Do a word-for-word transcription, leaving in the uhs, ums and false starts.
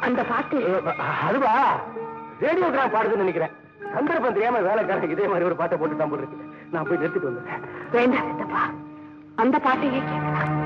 அந்த பாட்டு அதுவா ரேடியோகிராம் பாடுதுன்னு நினைக்கிறேன். சந்தர்ப்பம் தெரியாம வேலைக்காரன் இதே மாதிரி ஒரு பாட்டை போட்டு தான் போட்டுருக்கு. நான் போய் நிறுத்திட்டு வந்தேன். வேண்டாம் சித்தப்பா, அந்த பாட்டையே கேட்கலாம்.